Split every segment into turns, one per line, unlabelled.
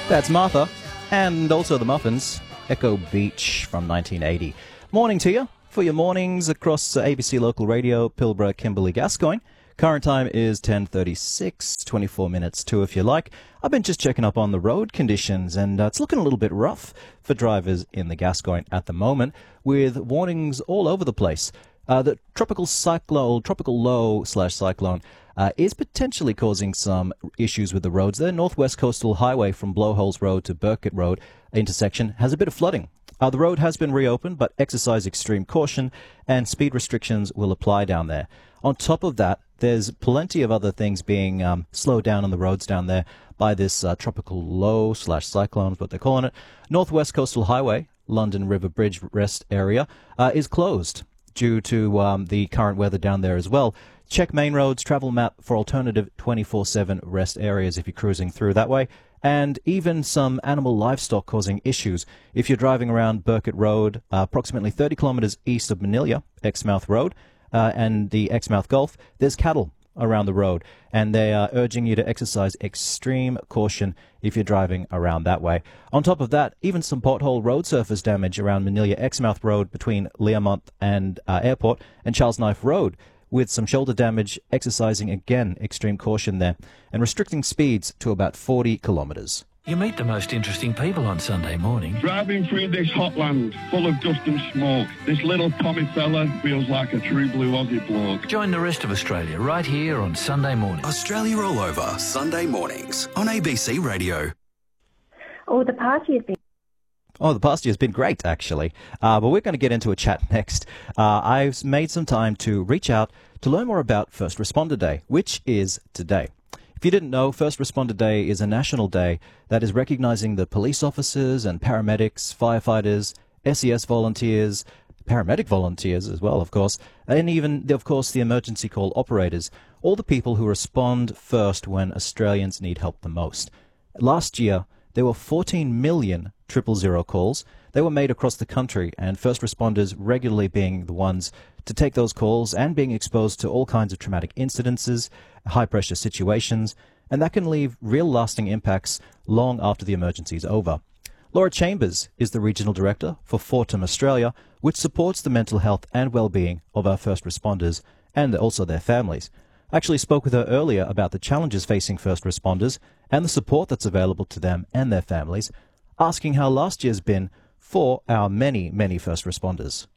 That's Martha, and also the Muffins, Echo Beach from 1980. Morning to you. For your mornings across ABC Local Radio, Pilbara, Kimberley, Gascoyne. Current time is 10:36, 24 minutes to if you like. I've been just checking up on the road conditions, and it's looking a little bit rough for drivers in the Gascoyne at the moment, with warnings all over the place. The tropical low/cyclone is potentially causing some issues with the roads. The Northwest Coastal Highway from Blowholes Road to Burkett Road intersection has a bit of flooding. The road has been reopened, but exercise extreme caution and speed restrictions will apply down there. On top of that, there's plenty of other things being slowed down on the roads down there by this tropical low/cyclone, what they're calling it. Northwest Coastal Highway, London River Bridge rest area, is closed due to the current weather down there as well. Check main roads, travel map for alternative 24/7 rest areas if you're cruising through that way. And even some animal livestock causing issues. If you're driving around Burkett Road, approximately 30 kilometres east of Manila, Exmouth Road, and the Exmouth Gulf, there's cattle around the road, and they are urging you to exercise extreme caution if you're driving around that way. On top of that, even some pothole road surface damage around Manila Exmouth Road between Learmont and Airport and Charles Knife Road, with some shoulder damage, exercising again extreme caution there, and restricting speeds to about 40 kilometres.
You meet the most interesting people on Sunday morning.
Driving through this hot land, full of dust and smoke, this little Tommy fella feels like a true blue Aussie bloke.
Join the rest of Australia right here on Sunday morning.
Australia All Over, Sunday mornings on ABC Radio.
The past year's
been great, actually. But we're going to get into a chat next. I've made some time to reach out to learn more about First Responder Day, which is today. If you didn't know, First Responder Day is a national day that is recognizing the police officers and paramedics, firefighters, SES volunteers, paramedic volunteers as well, of course, and even, of course, the emergency call operators, all the people who respond first when Australians need help the most. Last year, there were 14 million 000 calls. They were made across the country, and first responders regularly being the ones to take those calls and being exposed to all kinds of traumatic incidences, high-pressure situations, and that can leave real lasting impacts long after the emergency is over. Laura Chambers is the Regional Director for Fortum Australia, which supports the mental health and well-being of our first responders and also their families. I actually spoke with her earlier about the challenges facing first responders and the support that's available to them and their families, asking how last year's been for our many, many first responders.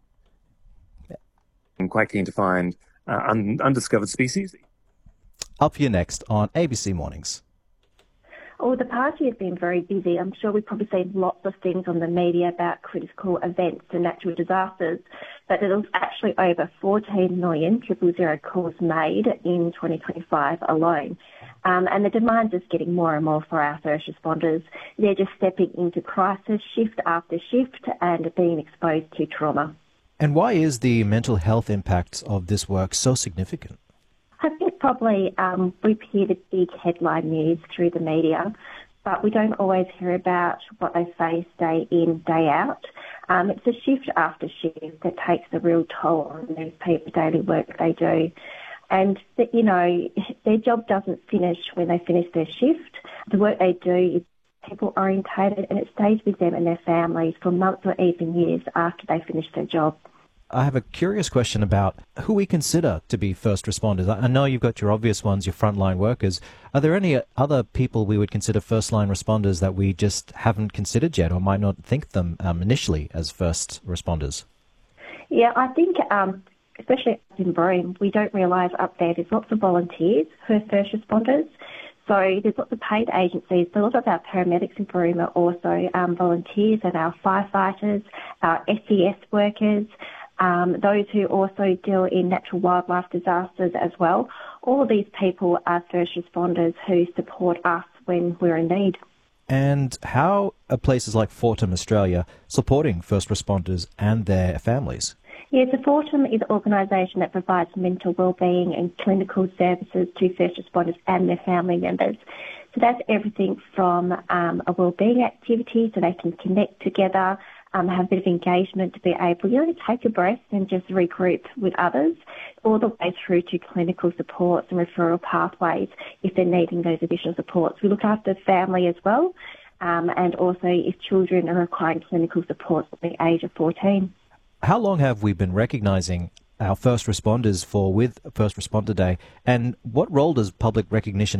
I'm quite keen to find undiscovered species.
Up here next on ABC Mornings.
The past year's been very busy. I'm sure we've probably seen lots of things on the media about critical events and natural disasters, but there was actually over 14 million 000 calls made in 2025 alone. And the demand is getting more and more for our first responders. They're just stepping into crisis shift after shift and being exposed to trauma.
And why is the mental health impact of this work so significant?
I think probably we hear the big headline news through the media, but we don't always hear about what they face day in, day out. It's a shift after shift that takes a real toll on these people's daily work they do. And, their job doesn't finish when they finish their shift. The work they do is people-orientated, and it stays with them and their families for months or even years after they finish their job.
I have a curious question about who we consider to be first responders. I know you've got your obvious ones, your frontline workers. Are there any other people we would consider first-line responders that we just haven't considered yet or might not think them initially as first responders?
Yeah, I think especially in Broome, we don't realise up there's lots of volunteers who are first responders. So there's lots of paid agencies, but a lot of our paramedics in Broome are also volunteers, and our firefighters, our SES workers, those who also deal in natural wildlife disasters as well. All of these people are first responders who support us when we're in need.
And how are places like Fortum Australia supporting first responders and their families?
Yes, the Fortum is an organisation that provides mental wellbeing and clinical services to first responders and their family members. So that's everything from a wellbeing activity so they can connect together, have a bit of engagement to be able, to take a breath and just regroup with others, all the way through to clinical supports and referral pathways if they're needing those additional supports. We look after family as well, and also if children are requiring clinical support from the age of 14.
How long have we been recognising our first responders with First Responder Day, and what role does public recognition